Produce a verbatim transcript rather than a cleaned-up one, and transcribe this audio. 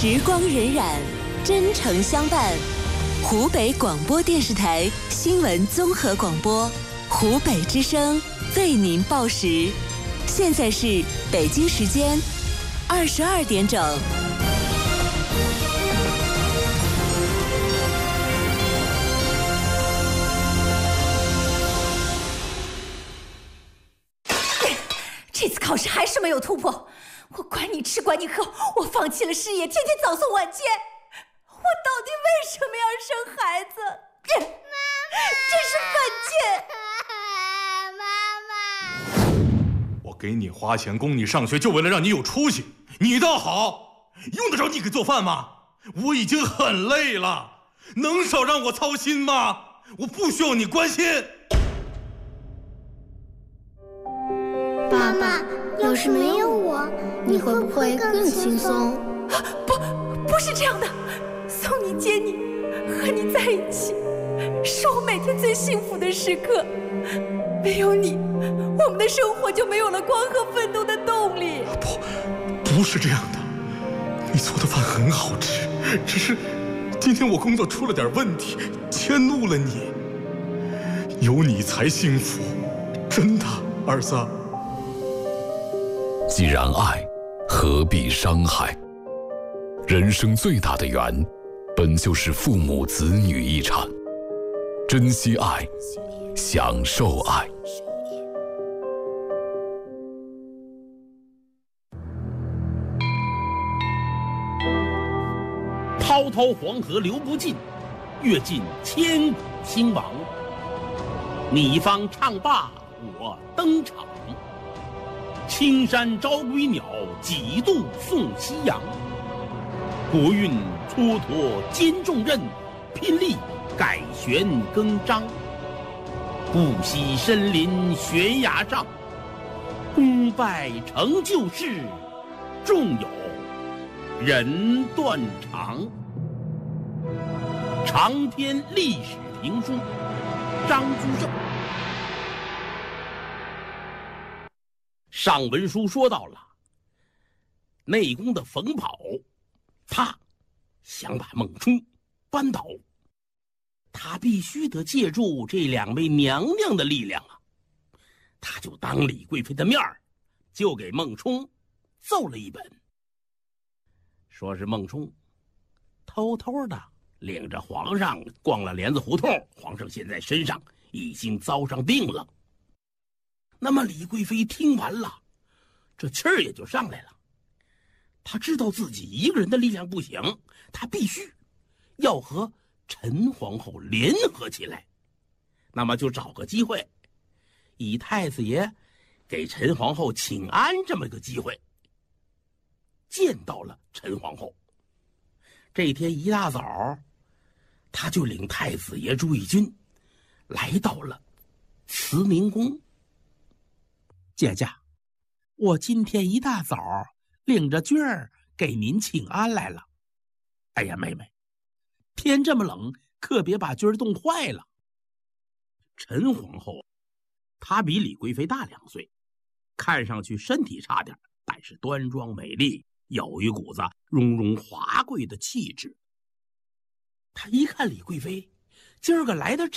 时光荏苒，真诚相伴。湖北广播电视台新闻综合广播，湖北之声为您报时。现在是北京时间二十二点整。 这次考试还是没有突破，我管你吃管你喝，我放弃了事业，天天早送晚接。我到底为什么要生孩子？妈妈，真是犯贱！妈妈，我给你花钱供你上学，就为了让你有出息。你倒好，用得着你给做饭吗？我已经很累了，能少让我操心吗？我不需要你关心。 爸爸，要是没有我，你会不会更轻松？ 不，不是这样的。送你接你，和你在一起，是我每天最幸福的时刻。没有你，我们的生活就没有了光和奋斗的动力。 不，不是这样的。你做的饭很好吃，只是今天我工作出了点问题，迁怒了你。有你才幸福，真的，儿子。 既然爱，何必伤害？人生最大的缘，本就是父母子女一场。珍惜爱，享受爱。 滔滔黄河流不尽，阅尽千古兴亡。你方唱罢我登场，青山朝归鸟，几度送夕阳。国运蹉跎兼重任，拼力改弦更张。不惜身临悬崖上，功败成就事，纵有人断肠。长篇历史评书，张居正。上文书说到了内宫的冯跑，他想把孟冲扳倒，他必须得借助这两位娘娘的力量啊！他就当李贵妃的面儿，就给孟冲奏了一本，说是孟冲偷偷的领着皇上逛了莲子胡同，皇上现在身上已经遭上病了。那么李贵妃听完了，这气儿也就上来了。她知道自己一个人的力量不行，她必须要和陈皇后联合起来。那么就找个机会，以太子爷给陈皇后请安这么个机会。见到了陈皇后，这天一大早，他就领太子爷朱翊钧来到了慈宁宫。姐姐，我今天一大早领着军儿给您请安来了。哎呀，妹妹，天这么冷，可别把军儿冻坏了。陈皇后她比李贵妃大两岁，看上去身体差点，但是端庄美丽，有一股子雍容华贵的气质。她一看李贵妃今儿个来的这